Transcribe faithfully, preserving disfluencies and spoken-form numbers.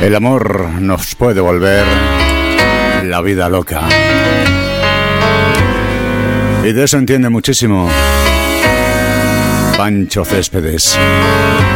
El amor nos puede volver la vida loca. Y de eso entiende muchísimo Pancho Céspedes.